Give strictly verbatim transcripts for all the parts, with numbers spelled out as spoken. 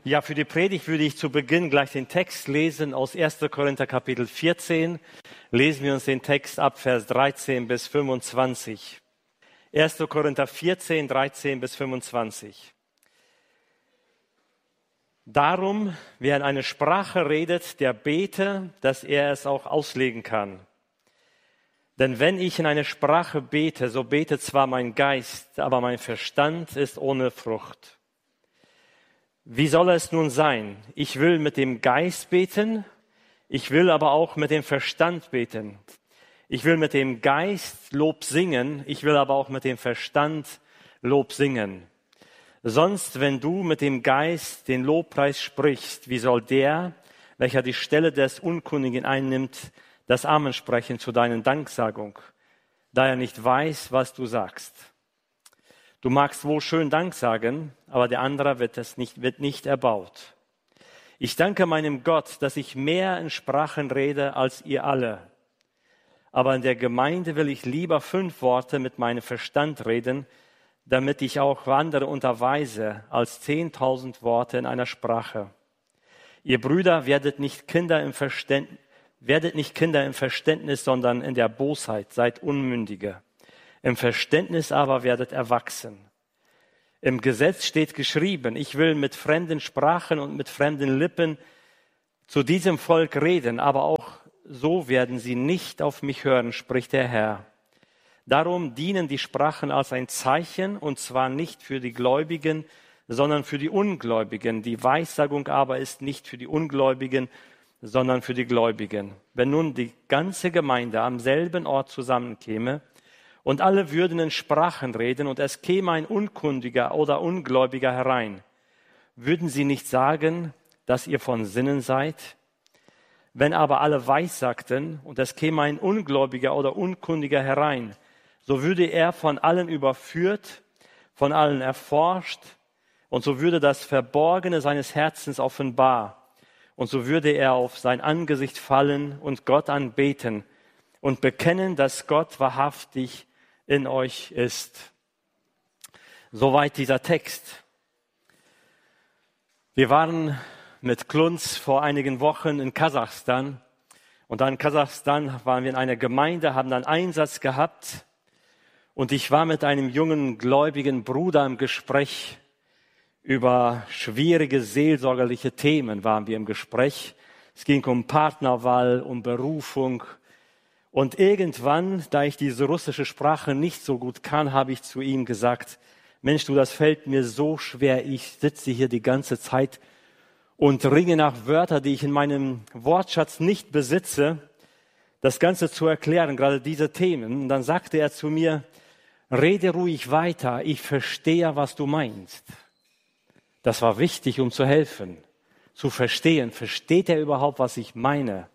Ja, für die Predigt würde ich zu Beginn gleich den Text lesen aus erster Korinther Kapitel vierzehn. Lesen wir uns den Text ab Vers dreizehn bis fünfundzwanzig. erster Korinther vierzehn, dreizehn bis fünfundzwanzig. Darum, wer in eine Sprache redet, der bete, dass er es auch auslegen kann. Denn wenn ich in eine Sprache bete, so betet zwar mein Geist, aber mein Verstand ist ohne Frucht. Wie soll es nun sein? Ich will mit dem Geist beten, ich will aber auch mit dem Verstand beten. Ich will mit dem Geist Lob singen, ich will aber auch mit dem Verstand Lob singen. Sonst, wenn du mit dem Geist den Lobpreis sprichst, wie soll der, welcher die Stelle des Unkundigen einnimmt, das Amen sprechen zu deiner Danksagung, da er nicht weiß, was du sagst? Du magst wohl schön Dank sagen, aber der andere wird es nicht, wird nicht erbaut. Ich danke meinem Gott, dass ich mehr in Sprachen rede als ihr alle. Aber in der Gemeinde will ich lieber fünf Worte mit meinem Verstand reden, damit ich auch andere unterweise, als zehntausend Worte in einer Sprache. Ihr Brüder, werdet nicht Kinder im Verständnis, werdet nicht Kinder im Verständnis, sondern in der Bosheit, seid Unmündige. Im Verständnis aber werdet erwachsen. Im Gesetz steht geschrieben, ich will mit fremden Sprachen und mit fremden Lippen zu diesem Volk reden, aber auch so werden sie nicht auf mich hören, spricht der Herr. Darum dienen die Sprachen als ein Zeichen, und zwar nicht für die Gläubigen, sondern für die Ungläubigen. Die Weissagung aber ist nicht für die Ungläubigen, sondern für die Gläubigen. Wenn nun die ganze Gemeinde am selben Ort zusammenkäme und alle würden in Sprachen reden und es käme ein Unkundiger oder Ungläubiger herein, würden sie nicht sagen, dass ihr von Sinnen seid? Wenn aber alle weissagten und es käme ein Ungläubiger oder Unkundiger herein, so würde er von allen überführt, von allen erforscht, und so würde das Verborgene seines Herzens offenbar. Und so würde er auf sein Angesicht fallen und Gott anbeten und bekennen, dass Gott wahrhaftig in euch ist. Soweit dieser Text. Wir waren mit Klunz vor einigen Wochen in Kasachstan. Und dann in Kasachstan waren wir in einer Gemeinde, haben dann Einsatz gehabt. Und ich war mit einem jungen gläubigen Bruder im Gespräch. Über schwierige seelsorgerliche Themen waren wir im Gespräch. Es ging um Partnerwahl, um Berufung. Und irgendwann, da ich diese russische Sprache nicht so gut kann, habe ich zu ihm gesagt, Mensch, du, das fällt mir so schwer. Ich sitze hier die ganze Zeit und ringe nach Wörtern, die ich in meinem Wortschatz nicht besitze, das Ganze zu erklären, gerade diese Themen. Und dann sagte er zu mir, rede ruhig weiter, ich verstehe, was du meinst. Das war wichtig, um zu helfen, zu verstehen. Versteht er überhaupt, was ich meine?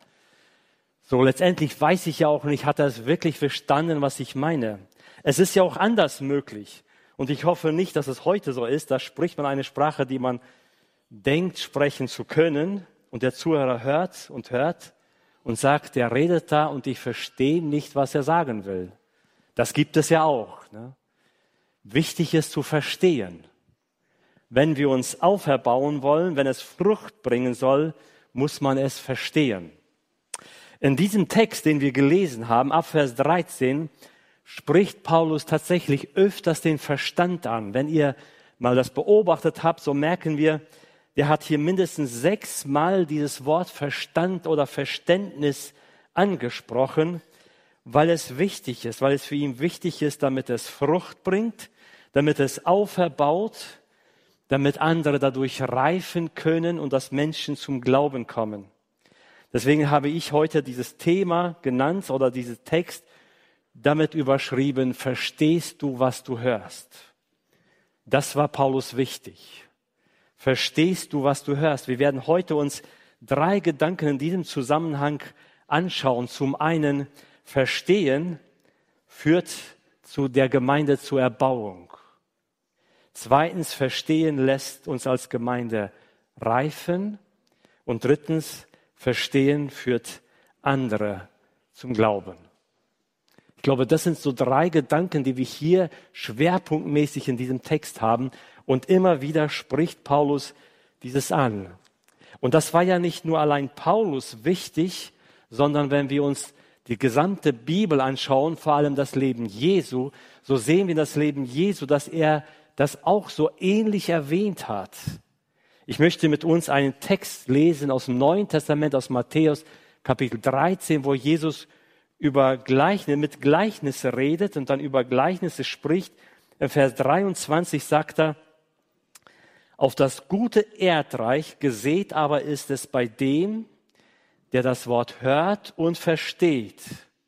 So, letztendlich weiß ich ja auch nicht, hat er es wirklich verstanden, was ich meine? Es ist ja auch anders möglich. Und ich hoffe nicht, dass es heute so ist. Da spricht man eine Sprache, die man denkt, sprechen zu können. Und der Zuhörer hört und hört und sagt, der redet da und ich verstehe nicht, was er sagen will. Das gibt es ja auch. Ne? Wichtig ist zu verstehen. Wenn wir uns auferbauen wollen, wenn es Frucht bringen soll, muss man es verstehen. In diesem Text, den wir gelesen haben, ab Vers dreizehn, spricht Paulus tatsächlich öfters den Verstand an. Wenn ihr mal das beobachtet habt, so merken wir, der hat hier mindestens sechsmal dieses Wort Verstand oder Verständnis angesprochen, weil es wichtig ist, weil es für ihn wichtig ist, damit es Frucht bringt, damit es auferbaut, damit andere dadurch reifen können und dass Menschen zum Glauben kommen. Deswegen habe ich heute dieses Thema genannt oder diesen Text damit überschrieben, verstehst du, was du hörst? Das war Paulus wichtig. Verstehst du, was du hörst? Wir werden heute uns drei Gedanken in diesem Zusammenhang anschauen. Zum einen, Verstehen führt zu der Gemeinde zur Erbauung. Zweitens, Verstehen lässt uns als Gemeinde reifen. Und drittens, Verstehen führt andere zum Glauben. Ich glaube, das sind so drei Gedanken, die wir hier schwerpunktmäßig in diesem Text haben. Und immer wieder spricht Paulus dieses an. Und das war ja nicht nur allein Paulus wichtig, sondern wenn wir uns die gesamte Bibel anschauen, vor allem das Leben Jesu, so sehen wir das Leben Jesu, dass er das auch so ähnlich erwähnt hat. Ich möchte mit uns einen Text lesen aus dem Neuen Testament, aus Matthäus Kapitel dreizehn, wo Jesus über Gleichnisse, mit Gleichnisse redet und dann über Gleichnisse spricht. In Vers dreiundzwanzig sagt er, auf das gute Erdreich gesät aber ist es bei dem, der das Wort hört und versteht.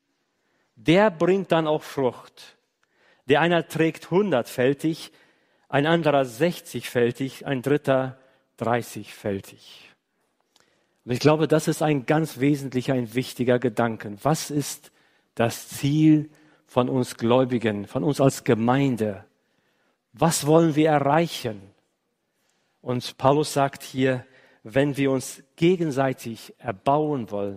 Der bringt dann auch Frucht. Der einer trägt hundertfältig, ein anderer sechzigfältig, ein dritter dreißigfältig. Und ich glaube, das ist ein ganz wesentlicher, ein wichtiger Gedanke. Was ist das Ziel von uns Gläubigen, von uns als Gemeinde? Was wollen wir erreichen? Und Paulus sagt hier, wenn wir uns gegenseitig erbauen wollen,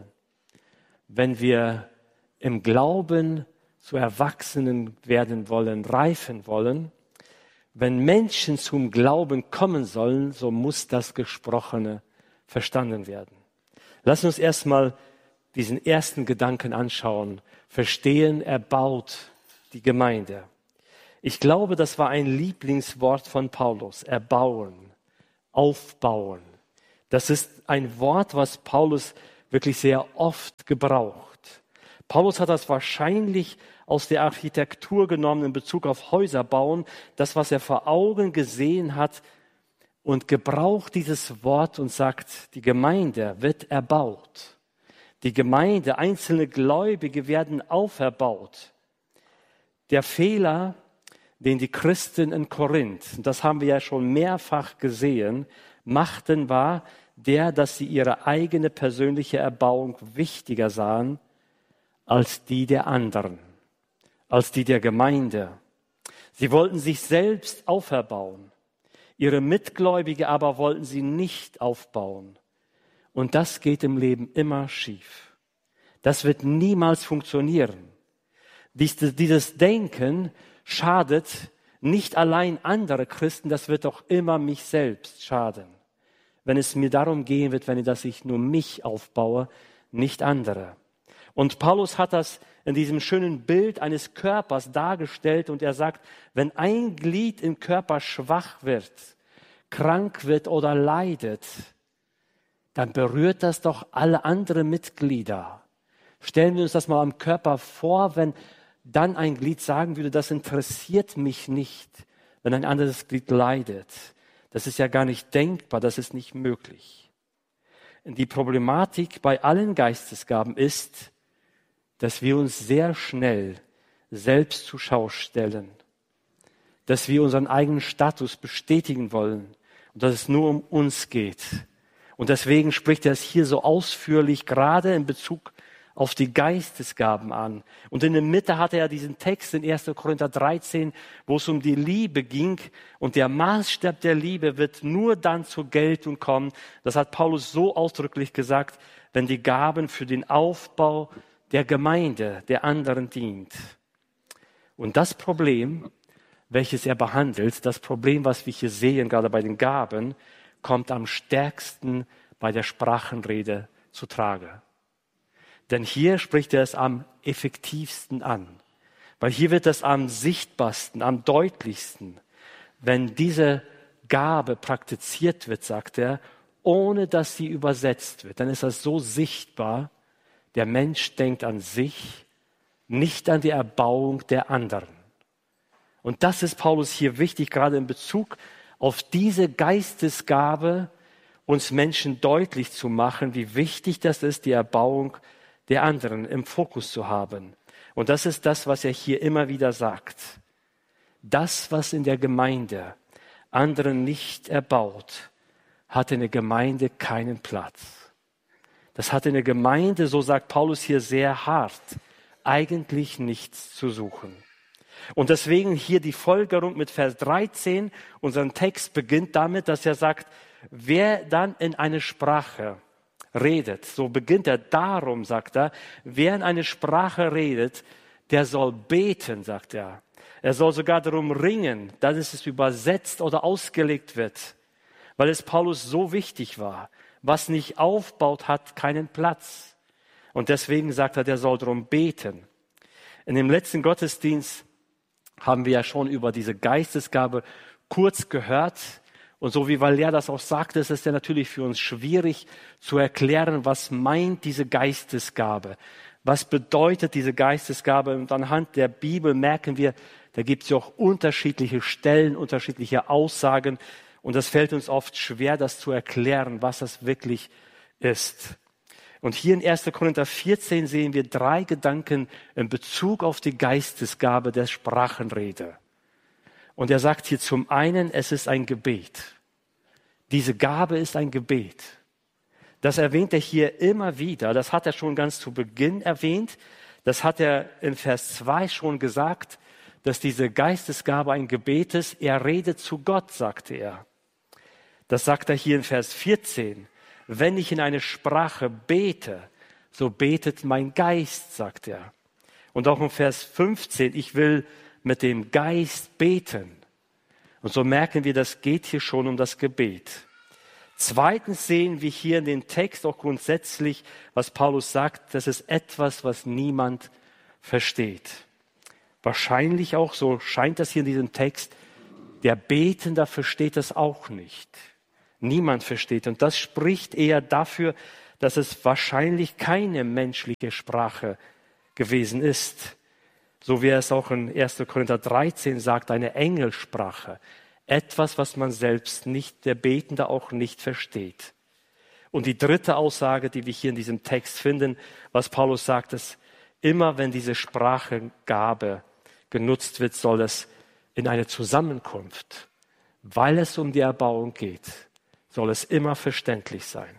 wenn wir im Glauben zu Erwachsenen werden wollen, reifen wollen, wenn Menschen zum Glauben kommen sollen, so muss das Gesprochene verstanden werden. Lass uns erstmal diesen ersten Gedanken anschauen. Verstehen, erbaut die Gemeinde. Ich glaube, das war ein Lieblingswort von Paulus. Erbauen, aufbauen. Das ist ein Wort, was Paulus wirklich sehr oft gebraucht. Paulus hat das wahrscheinlich aus der Architektur genommen in Bezug auf Häuser bauen, das, was er vor Augen gesehen hat, und gebraucht dieses Wort und sagt, die Gemeinde wird erbaut. Die Gemeinde, einzelne Gläubige werden auferbaut. Der Fehler, den die Christen in Korinth, und das haben wir ja schon mehrfach gesehen, machten, war der, dass sie ihre eigene persönliche Erbauung wichtiger sahen als die der anderen, als die der Gemeinde. Sie wollten sich selbst auferbauen. Ihre Mitgläubige aber wollten sie nicht aufbauen. Und das geht im Leben immer schief. Das wird niemals funktionieren. Dieses Denken schadet nicht allein andere Christen, das wird auch immer mich selbst schaden. Wenn es mir darum gehen wird, wenn ich, dass ich nur mich aufbaue, nicht andere. Und Paulus hat das in diesem schönen Bild eines Körpers dargestellt und er sagt, wenn ein Glied im Körper schwach wird, krank wird oder leidet, dann berührt das doch alle anderen Mitglieder. Stellen wir uns das mal am Körper vor, wenn dann ein Glied sagen würde, das interessiert mich nicht, wenn ein anderes Glied leidet. Das ist ja gar nicht denkbar, das ist nicht möglich. Die Problematik bei allen Geistesgaben ist, dass wir uns sehr schnell selbst zur Schau stellen, dass wir unseren eigenen Status bestätigen wollen und dass es nur um uns geht. Und deswegen spricht er es hier so ausführlich, gerade in Bezug auf die Geistesgaben an. Und in der Mitte hatte er diesen Text in erster Korinther dreizehn, wo es um die Liebe ging. Und der Maßstab der Liebe wird nur dann zur Geltung kommen. Das hat Paulus so ausdrücklich gesagt, wenn die Gaben für den Aufbau der Gemeinde, der anderen dient. Und das Problem, welches er behandelt, das Problem, was wir hier sehen, gerade bei den Gaben, kommt am stärksten bei der Sprachenrede zu Trage. Denn hier spricht er es am effektivsten an. Weil hier wird es am sichtbarsten, am deutlichsten. Wenn diese Gabe praktiziert wird, sagt er, ohne dass sie übersetzt wird, dann ist das so sichtbar, der Mensch denkt an sich, nicht an die Erbauung der anderen. Und das ist Paulus hier wichtig, gerade in Bezug auf diese Geistesgabe, uns Menschen deutlich zu machen, wie wichtig das ist, die Erbauung der anderen im Fokus zu haben. Und das ist das, was er hier immer wieder sagt. Das, was in der Gemeinde anderen nicht erbaut, hat in der Gemeinde keinen Platz. Das hat in der Gemeinde, so sagt Paulus hier sehr hart, eigentlich nichts zu suchen. Und deswegen hier die Folgerung mit Vers dreizehn. Unseren Text beginnt damit, dass er sagt, wer dann in eine Sprache redet, so beginnt er darum, sagt er, wer in eine Sprache redet, der soll beten, sagt er. Er soll sogar darum ringen, dass es übersetzt oder ausgelegt wird. weil es Paulus so wichtig war. Was nicht aufbaut, hat keinen Platz. Und deswegen sagt er, der soll darum beten. In dem letzten Gottesdienst haben wir ja schon über diese Geistesgabe kurz gehört. Und so wie Valère das auch sagte, ist es ja natürlich für uns schwierig zu erklären, was meint diese Geistesgabe. Was bedeutet diese Geistesgabe? Und anhand der Bibel merken wir, da gibt es ja auch unterschiedliche Stellen, unterschiedliche Aussagen. Und das fällt uns oft schwer, das zu erklären, was das wirklich ist. Und hier in erster Korinther vierzehn sehen wir drei Gedanken in Bezug auf die Geistesgabe der Sprachenrede. Und er sagt hier zum einen, es ist ein Gebet. Diese Gabe ist ein Gebet. Das erwähnt er hier immer wieder. Das hat er schon ganz zu Beginn erwähnt. Das hat er in Vers zwei schon gesagt, dass diese Geistesgabe ein Gebet ist. Er redet zu Gott, sagte er. Das sagt er hier in Vers vierzehn. Wenn ich in eine Sprache bete, so betet mein Geist, sagt er. Und auch in Vers fünfzehn, ich will mit dem Geist beten. Und so merken wir, das geht hier schon um das Gebet. Zweitens sehen wir hier in den Text auch grundsätzlich, was Paulus sagt, das ist etwas, was niemand versteht. Wahrscheinlich auch, so scheint das hier in diesem Text, der Betender versteht das auch nicht. Niemand versteht. Und das spricht eher dafür, dass es wahrscheinlich keine menschliche Sprache gewesen ist. So wie er es auch in erster Korinther dreizehn sagt, eine Engelsprache. Etwas, was man selbst nicht, der Betende auch nicht versteht. Und die dritte Aussage, die wir hier in diesem Text finden, was Paulus sagt, ist, immer wenn diese Sprachengabe genutzt wird, soll es in eine Zusammenkunft, weil es um die Erbauung geht, soll es immer verständlich sein.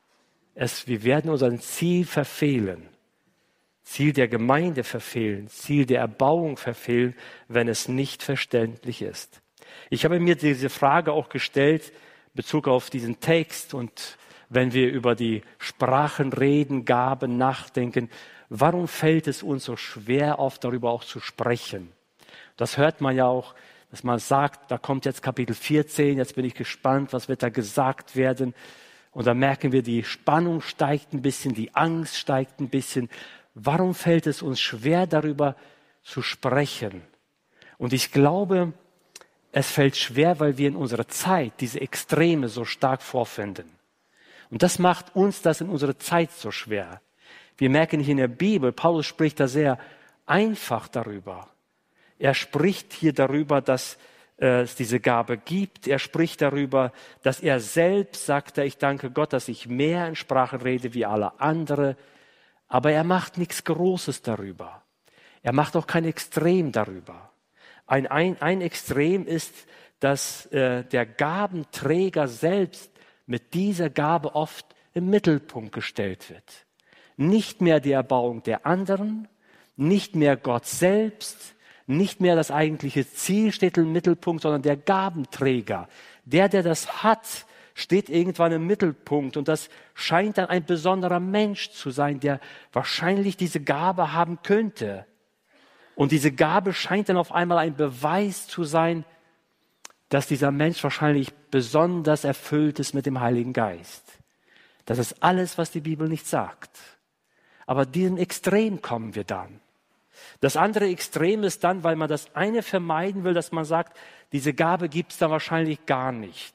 Es, wir werden unser Ziel verfehlen, Ziel der Gemeinde verfehlen, Ziel der Erbauung verfehlen, wenn es nicht verständlich ist. Ich habe mir diese Frage auch gestellt, in Bezug auf diesen Text und wenn wir über die Sprachenreden, Gaben nachdenken, warum fällt es uns so schwer, oft darüber auch zu sprechen? Das hört man ja auch, dass man sagt, da kommt jetzt Kapitel vierzehn, jetzt bin ich gespannt, was wird da gesagt werden. Und da merken wir, die Spannung steigt ein bisschen, die Angst steigt ein bisschen. Warum fällt es uns schwer, darüber zu sprechen? Und ich glaube, es fällt schwer, weil wir in unserer Zeit diese Extreme so stark vorfinden. Und das macht uns das in unserer Zeit so schwer. Wir merken hier in der Bibel, Paulus spricht da sehr einfach darüber. Er spricht hier darüber, dass äh, es diese Gabe gibt. Er spricht darüber, dass er selbst sagte, ich danke Gott, dass ich mehr in Sprachen rede wie alle anderen. Aber er macht nichts Großes darüber. Er macht auch kein Extrem darüber. Ein, ein, ein Extrem ist, dass äh, der Gabenträger selbst mit dieser Gabe oft im Mittelpunkt gestellt wird. Nicht mehr die Erbauung der anderen, nicht mehr Gott selbst, nicht mehr das eigentliche Ziel steht im Mittelpunkt, sondern der Gabenträger. Der, der das hat, steht irgendwann im Mittelpunkt. Und das scheint dann ein besonderer Mensch zu sein, der wahrscheinlich diese Gabe haben könnte. Und diese Gabe scheint dann auf einmal ein Beweis zu sein, dass dieser Mensch wahrscheinlich besonders erfüllt ist mit dem Heiligen Geist. Das ist alles, was die Bibel nicht sagt. Aber diesem Extrem kommen wir dann. Das andere Extrem ist dann, weil man das eine vermeiden will, dass man sagt, diese Gabe gibt es da wahrscheinlich gar nicht.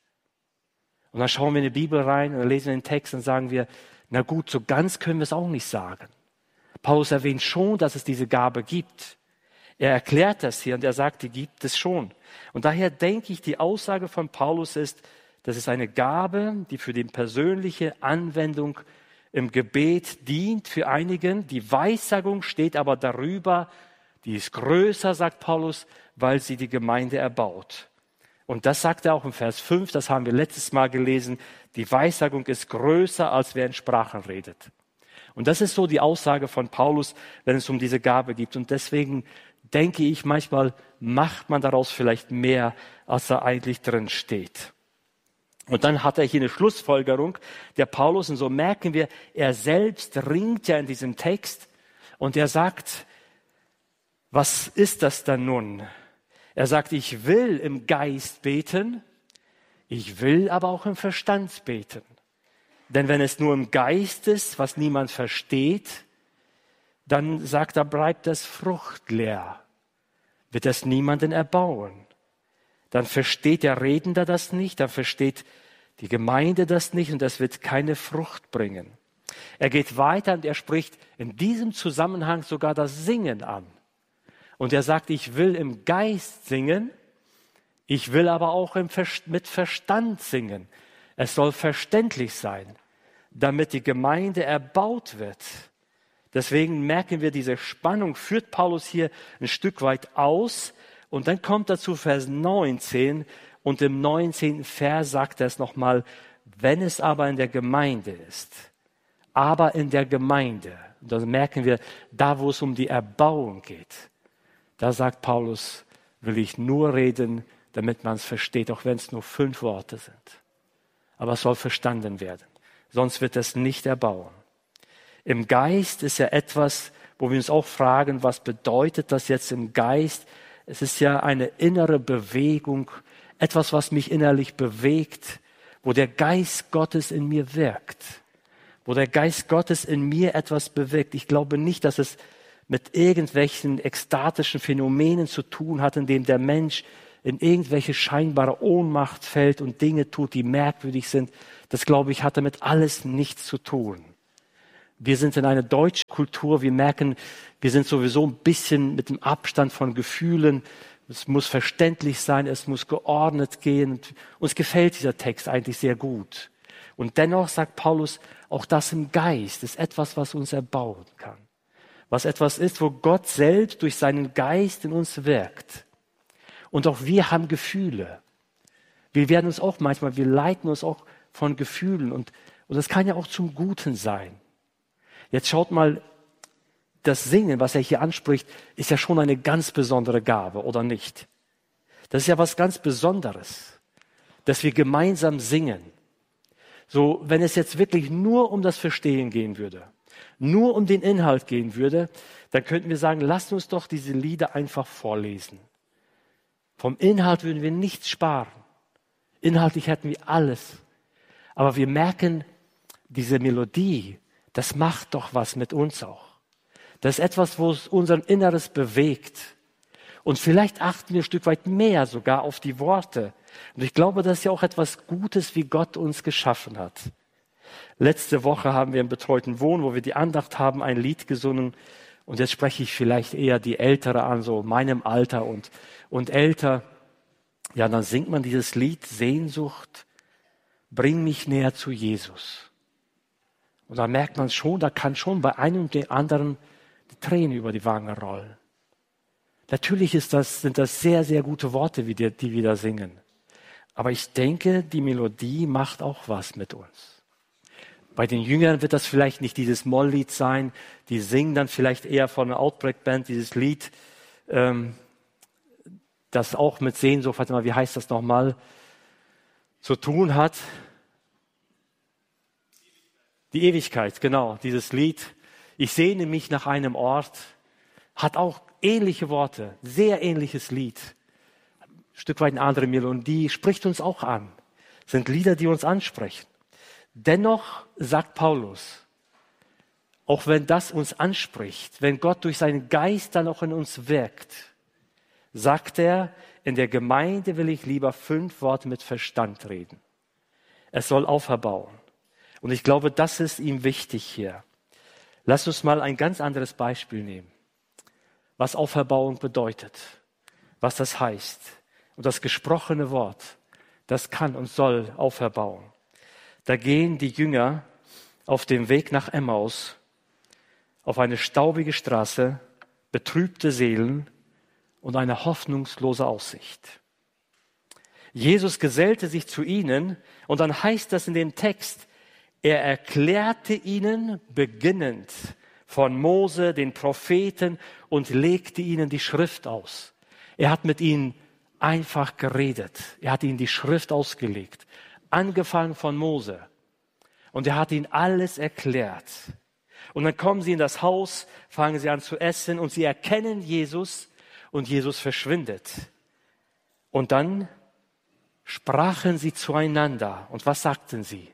Und dann schauen wir in die Bibel rein und lesen den Text und sagen wir, na gut, so ganz können wir es auch nicht sagen. Paulus erwähnt schon, dass es diese Gabe gibt. Er erklärt das hier und er sagt, die gibt es schon. Und daher denke ich, die Aussage von Paulus ist, das ist eine Gabe, die für die persönliche Anwendung im Gebet dient für einigen. Die Weissagung steht aber darüber, die ist größer, sagt Paulus, weil sie die Gemeinde erbaut. Und das sagt er auch im Vers fünf, das haben wir letztes Mal gelesen, die Weissagung ist größer, als wer in Sprachen redet. Und das ist so die Aussage von Paulus, wenn es um diese Gabe geht. Und deswegen denke ich, manchmal macht man daraus vielleicht mehr, als da eigentlich drin steht. Und dann hat er hier eine Schlussfolgerung, der Paulus, und so merken wir, er selbst ringt ja in diesem Text und er sagt, was ist das dann nun? Er sagt, ich will im Geist beten, Ich will aber auch im Verstand beten. Denn wenn es nur im Geist ist, was niemand versteht, dann sagt er, bleibt es fruchtleer, wird es niemanden erbauen. Dann versteht der Redender das nicht, dann versteht die Gemeinde das nicht und das wird keine Frucht bringen. Er geht weiter und er spricht in diesem Zusammenhang sogar das Singen an. Und er sagt, ich will im Geist singen, ich will aber auch im Ver- mit Verstand singen. Es soll verständlich sein, damit die Gemeinde erbaut wird. Deswegen merken wir, diese Spannung führt Paulus hier ein Stück weit aus. Und dann kommt er zu Vers neunzehn und im neunzehnten Vers sagt er es nochmal, wenn es aber in der Gemeinde ist, aber in der Gemeinde, und dann merken wir, da wo es um die Erbauung geht, da sagt Paulus, will ich nur reden, damit man es versteht, auch wenn es nur fünf Worte sind. Aber es soll verstanden werden, sonst wird es nicht erbauen. Im Geist ist ja etwas, wo wir uns auch fragen, was bedeutet das jetzt im Geist? Es ist ja eine innere Bewegung, etwas, was mich innerlich bewegt, wo der Geist Gottes in mir wirkt, wo der Geist Gottes in mir etwas bewirkt. Ich glaube nicht, dass es mit irgendwelchen ekstatischen Phänomenen zu tun hat, in dem der Mensch in irgendwelche scheinbare Ohnmacht fällt und Dinge tut, die merkwürdig sind. Das, glaube ich, hat damit alles nichts zu tun. Wir sind in einer deutschen Kultur, wir merken, wir sind sowieso ein bisschen mit dem Abstand von Gefühlen. Es muss verständlich sein, es muss geordnet gehen. Und uns gefällt dieser Text eigentlich sehr gut. Und dennoch sagt Paulus, auch das im Geist ist etwas, was uns erbauen kann. Was etwas ist, wo Gott selbst durch seinen Geist in uns wirkt. Und auch wir haben Gefühle. Wir werden uns auch manchmal, wir leiten uns auch von Gefühlen. Und, und das kann ja auch zum Guten sein. Jetzt schaut mal, das Singen, was er hier anspricht, ist ja schon eine ganz besondere Gabe, oder nicht? Das ist ja was ganz Besonderes, dass wir gemeinsam singen. So, wenn es jetzt wirklich nur um das Verstehen gehen würde, nur um den Inhalt gehen würde, dann könnten wir sagen, lasst uns doch diese Lieder einfach vorlesen. Vom Inhalt würden wir nichts sparen. Inhaltlich hätten wir alles. Aber wir merken, diese Melodie, das macht doch was mit uns auch. Das ist etwas, wo es unser Inneres bewegt. Und vielleicht achten wir ein Stück weit mehr sogar auf die Worte. Und ich glaube, das ist ja auch etwas Gutes, wie Gott uns geschaffen hat. Letzte Woche haben wir im betreuten Wohnen, wo wir die Andacht haben, ein Lied gesungen. Und jetzt spreche ich vielleicht eher die Ältere an, so meinem Alter und, und älter. Ja, dann singt man dieses Lied, Sehnsucht, bring mich näher zu Jesus. Und da merkt man schon, da kann schon bei einem und dem anderen die Tränen über die Wangen rollen. Natürlich ist das, sind das sehr, sehr gute Worte, die, die wir da singen. Aber ich denke, die Melodie macht auch was mit uns. Bei den Jüngern wird das vielleicht nicht dieses Molllied sein. Die singen dann vielleicht eher von einer Outbreak-Band dieses Lied, ähm, das auch mit Sehnsucht, warte mal, wie heißt das nochmal, zu tun hat. Die Ewigkeit, genau, dieses Lied. Ich sehne mich nach einem Ort, hat auch ähnliche Worte, sehr ähnliches Lied. Ein Stück weit eine andere Melodie, spricht uns auch an. Das sind Lieder, die uns ansprechen. Dennoch sagt Paulus, auch wenn das uns anspricht, wenn Gott durch seinen Geist dann auch in uns wirkt, sagt er, in der Gemeinde will ich lieber fünf Worte mit Verstand reden. Es soll auferbauen. Und ich glaube, das ist ihm wichtig hier. Lass uns mal ein ganz anderes Beispiel nehmen, was Auferbauung bedeutet, was das heißt. Und das gesprochene Wort, das kann und soll auferbauen. Da gehen die Jünger auf dem Weg nach Emmaus auf eine staubige Straße, betrübte Seelen und eine hoffnungslose Aussicht. Jesus gesellte sich zu ihnen und dann heißt das in dem Text, er erklärte ihnen beginnend von Mose, den Propheten und legte ihnen die Schrift aus. Er hat mit ihnen einfach geredet. Er hat ihnen die Schrift ausgelegt. Angefangen von Mose. Und er hat ihnen alles erklärt. Und dann kommen sie in das Haus, fangen sie an zu essen und sie erkennen Jesus und Jesus verschwindet. Und dann sprachen sie zueinander. Und was sagten sie?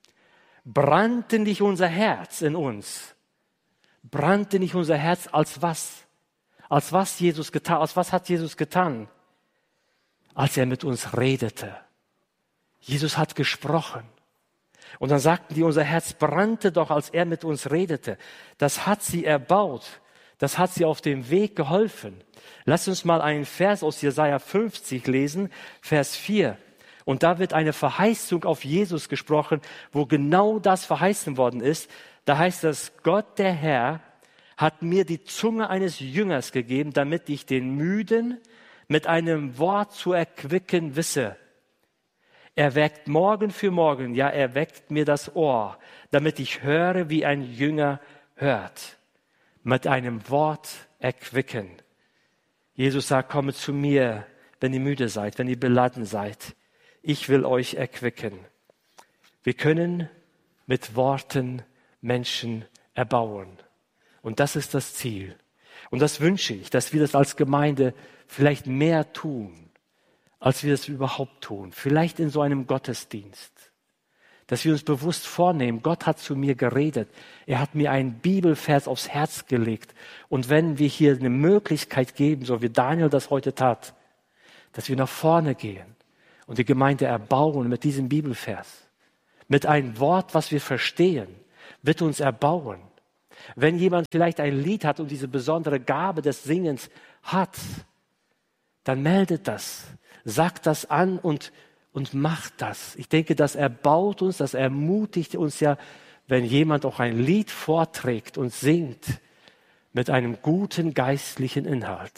Brannte nicht unser Herz in uns? Brannte nicht unser Herz als was? Als was Jesus getan? Als was hat Jesus getan? Als er mit uns redete. Jesus hat gesprochen. Und dann sagten die, unser Herz brannte doch, als er mit uns redete. Das hat sie erbaut. Das hat sie auf dem Weg geholfen. Lass uns mal einen Vers aus Jesaja fünfzig lesen, Vers vier. Und da wird eine Verheißung auf Jesus gesprochen, wo genau das verheißen worden ist. Da heißt es, Gott der Herr hat mir die Zunge eines Jüngers gegeben, damit ich den Müden mit einem Wort zu erquicken wisse. Er weckt morgen für morgen, ja, er weckt mir das Ohr, damit ich höre, wie ein Jünger hört. Mit einem Wort erquicken. Jesus sagt, komme zu mir, wenn ihr müde seid, wenn ihr beladen seid. Ich will euch erquicken. Wir können mit Worten Menschen erbauen. Und das ist das Ziel. Und das wünsche ich, dass wir das als Gemeinde vielleicht mehr tun, als wir es überhaupt tun. Vielleicht in so einem Gottesdienst. Dass wir uns bewusst vornehmen, Gott hat zu mir geredet. Er hat mir einen Bibelvers aufs Herz gelegt. Und wenn wir hier eine Möglichkeit geben, so wie Daniel das heute tat, dass wir nach vorne gehen und die Gemeinde erbauen mit diesem Bibelvers, mit einem Wort, was wir verstehen, wird uns erbauen. Wenn jemand vielleicht ein Lied hat und diese besondere Gabe des Singens hat, dann meldet das. Sagt das an und, und macht das. Ich denke, das erbaut uns, das ermutigt uns ja, wenn jemand auch ein Lied vorträgt und singt mit einem guten geistlichen Inhalt.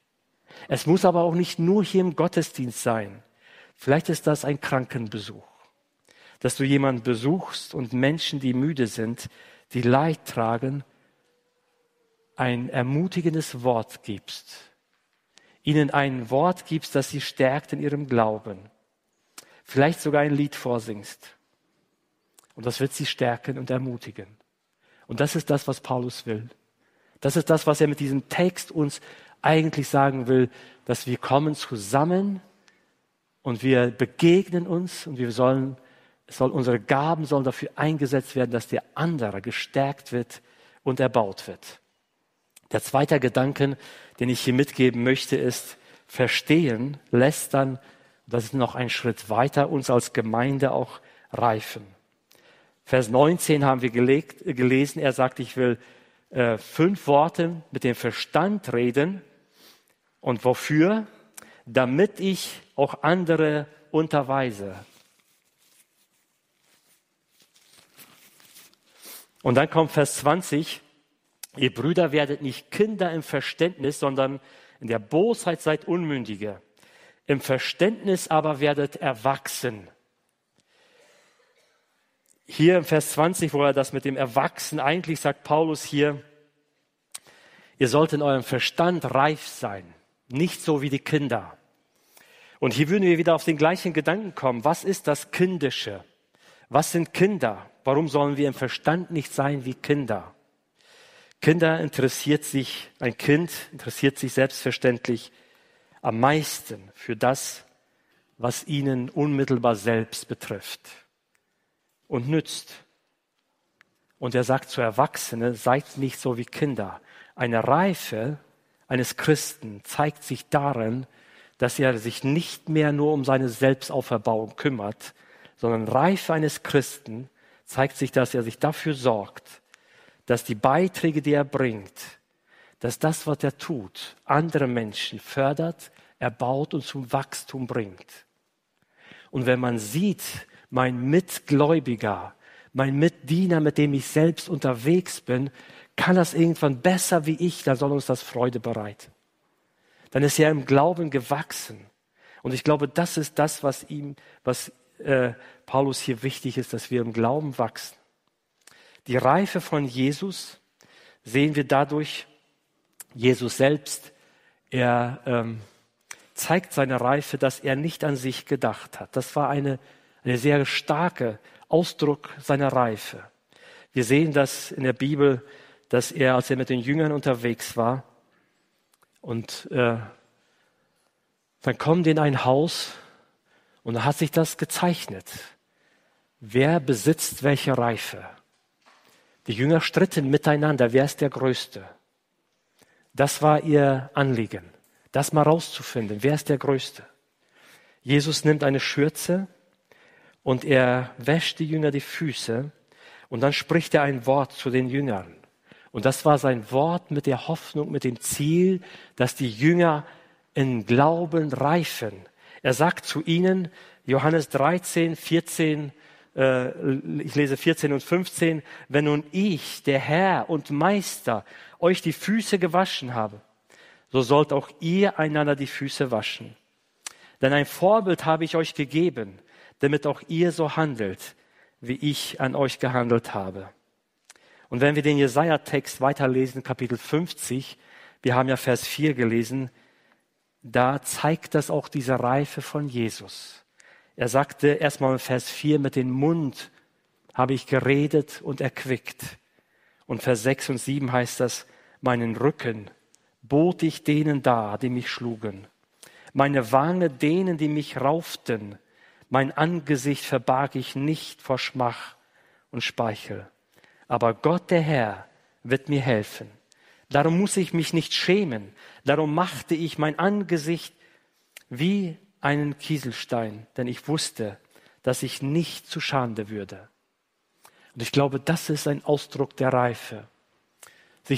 Es muss aber auch nicht nur hier im Gottesdienst sein. Vielleicht ist das ein Krankenbesuch, dass du jemanden besuchst und Menschen, die müde sind, die Leid tragen, ein ermutigendes Wort gibst. Ihnen ein Wort gibst, das sie stärkt in ihrem Glauben. Vielleicht sogar ein Lied vorsingst. Und das wird sie stärken und ermutigen. Und das ist das, was Paulus will. Das ist das, was er mit diesem Text uns eigentlich sagen will, dass wir kommen zusammen und wir begegnen uns und wir sollen, es soll, unsere Gaben sollen dafür eingesetzt werden, dass der andere gestärkt wird und erbaut wird. Der zweite Gedanke, den ich hier mitgeben möchte, ist, verstehen lässt dann, das ist noch ein Schritt weiter, uns als Gemeinde auch reifen. Vers neunzehn haben wir gelegt, gelesen, er sagt, ich will äh, fünf Worte mit dem Verstand reden. Und wofür? Damit ich auch andere unterweise. Und dann kommt Vers zwanzig. Ihr Brüder werdet nicht Kinder im Verständnis, sondern in der Bosheit seid Unmündige. Im Verständnis aber werdet erwachsen. Hier im Vers zwanzig, wo er das mit dem Erwachsen, eigentlich sagt Paulus hier, ihr sollt in eurem Verstand reif sein, nicht so wie die Kinder. Und hier würden wir wieder auf den gleichen Gedanken kommen. Was ist das Kindische? Was sind Kinder? Warum sollen wir im Verstand nicht sein wie Kinder? Kinder interessiert sich, ein Kind interessiert sich selbstverständlich am meisten für das, was ihnen unmittelbar selbst betrifft und nützt. Und er sagt zu Erwachsenen, seid nicht so wie Kinder. Eine Reife eines Christen zeigt sich darin, dass er sich nicht mehr nur um seine Selbstauferbauung kümmert, sondern Reife eines Christen zeigt sich, dass er sich dafür sorgt, dass die Beiträge, die er bringt, dass das, was er tut, andere Menschen fördert, erbaut und zum Wachstum bringt. Und wenn man sieht, mein Mitgläubiger, mein Mitdiener, mit dem ich selbst unterwegs bin, kann das irgendwann besser wie ich, dann soll uns das Freude bereiten. Dann ist er im Glauben gewachsen. Und ich glaube, das ist das, was ihm, was äh, Paulus hier wichtig ist, dass wir im Glauben wachsen. Die Reife von Jesus sehen wir dadurch, Jesus selbst, er ähm, zeigt seine Reife, dass er nicht an sich gedacht hat. Das war eine, eine sehr starke Ausdruck seiner Reife. Wir sehen das in der Bibel, dass er, als er mit den Jüngern unterwegs war, und äh, dann kommen die in ein Haus Und da hat sich das gezeichnet. Wer besitzt welche Reife? Die Jünger stritten miteinander, wer ist der Größte? Das war ihr Anliegen, das mal rauszufinden, wer ist der Größte? Jesus nimmt eine Schürze und er wäscht die Jünger die Füße und dann spricht er ein Wort zu den Jüngern. Und das war sein Wort mit der Hoffnung, mit dem Ziel, dass die Jünger in Glauben reifen. Er sagt zu ihnen, Johannes dreizehn, vierzehn, ich lese vierzehn und fünfzehn, wenn nun ich, der Herr und Meister, euch die Füße gewaschen habe, so sollt auch ihr einander die Füße waschen. Denn ein Vorbild habe ich euch gegeben, damit auch ihr so handelt, wie ich an euch gehandelt habe. Und wenn wir den Jesaja-Text weiterlesen, Kapitel fünfzig, wir haben ja Vers vier gelesen, da zeigt das auch diese Reife von Jesus. Er sagte erstmal in Vers vier, mit dem Mund habe ich geredet und erquickt. Und Vers sechs und sieben heißt das, meinen Rücken bot ich denen dar, die mich schlugen. Meine Wange denen, die mich rauften. Mein Angesicht verbarg ich nicht vor Schmach und Speichel. Aber Gott, der Herr, wird mir helfen. Darum muss ich mich nicht schämen. Darum machte ich mein Angesicht wie einen Kieselstein, denn ich wusste, dass ich nicht zu Schande würde. Und ich glaube, das ist ein Ausdruck der Reife.